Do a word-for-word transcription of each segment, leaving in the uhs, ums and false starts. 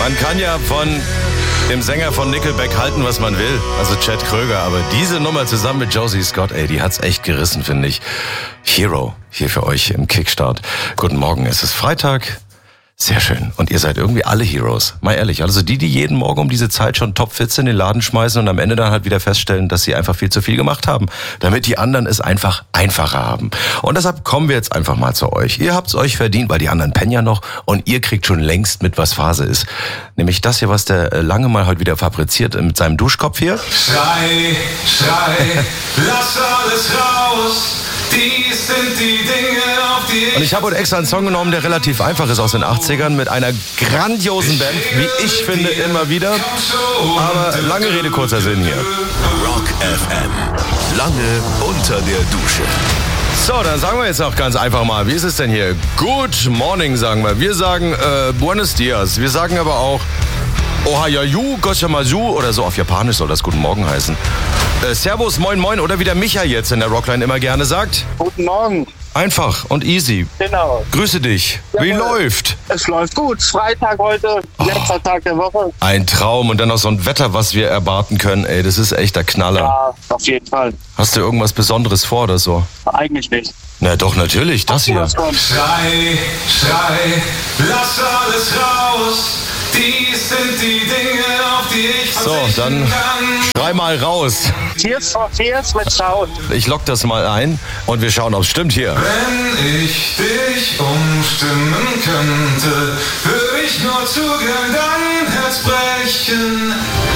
Man kann ja von dem Sänger von Nickelback halten, was man will, also Chad Kroeger, aber diese Nummer zusammen mit Josie Scott, ey, die hat's echt gerissen, finde ich. Hero, hier für euch im Kickstart. Guten Morgen, es ist Freitag. Sehr schön. Und ihr seid irgendwie alle Heroes. Mal ehrlich. Also die, die jeden Morgen um diese Zeit schon topfit in den Laden schmeißen und am Ende dann halt wieder feststellen, dass sie einfach viel zu viel gemacht haben. Damit die anderen es einfach einfacher haben. Und deshalb kommen wir jetzt einfach mal zu euch. Ihr habt's euch verdient, weil die anderen pennen ja noch. Und ihr kriegt schon längst mit, was Phase ist. Nämlich das hier, was der Lange mal heute wieder fabriziert mit seinem Duschkopf hier. Schrei, schrei, lass alles raus. Dies sind die Dinge, auf die ich... Und ich habe heute extra einen Song genommen, der relativ einfach ist aus den achtzigern mit einer grandiosen Band, wie ich finde, immer wieder. Aber lange Rede, kurzer Sinn hier. Rock F M. Lange unter der Dusche. So, dann sagen wir jetzt auch ganz einfach mal, wie ist es denn hier? Good morning, sagen wir. Wir sagen äh, Buenos Dias. Wir sagen aber auch Ohayayu, Goshamazu oder so auf Japanisch soll das Guten Morgen heißen. Äh, Servus, moin moin oder wie der Micha jetzt in der Rockline immer gerne sagt. Guten Morgen. Einfach und easy. Genau. Grüße dich. Wie Jawohl. läuft? Es läuft gut. Freitag heute, letzter Tag der Woche. Ein Traum und dann noch so ein Wetter, was wir erwarten können. Ey, das ist echt der Knaller. Ja, auf jeden Fall. Hast du irgendwas Besonderes vor oder so? Eigentlich nicht. Na doch, natürlich, das hier. Was kommt? Schrei, schrei, lass alles raus. Dies sind die Dinge, auf die ich So, verzichten dann kann. dreimal raus. Tears for Fears mit Sound. Ich lock das mal ein und wir schauen, ob es stimmt hier. Wenn ich dich umstimmen könnte, würde ich nur zu gern dein Herz brechen.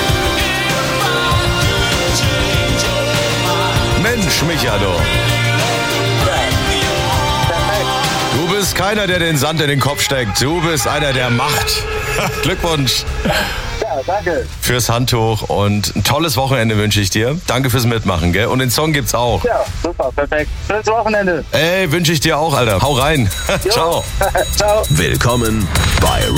Mensch, Micha, du. Du bist keiner, der den Sand in den Kopf steckt. Du bist einer, der macht. Glückwunsch Ja, danke. fürs Handtuch und ein tolles Wochenende wünsche ich dir. Danke fürs Mitmachen, gell? Und den Song gibt's auch. Ja, super, perfekt. Schönes Wochenende. Ey, wünsche ich dir auch, Alter. Hau rein. Ciao. Ciao. Willkommen bei